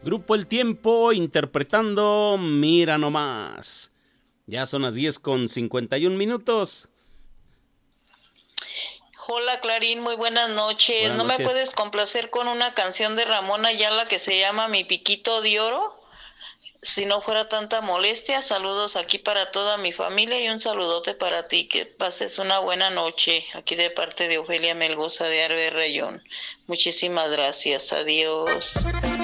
Grupo El Tiempo interpretando Mira Nomás. Ya son las 10:51. Hola Clarín, muy buenas noches. Buenas ¿No me noches. puedes complacer con una canción de Ramón Ayala que se llama Mi Piquito de Oro? Si no fuera tanta molestia, saludos aquí para toda mi familia y un saludote para ti. Que pases una buena noche aquí de parte de Ofelia Melgoza de Arbe Rayón. Muchísimas gracias. Adiós.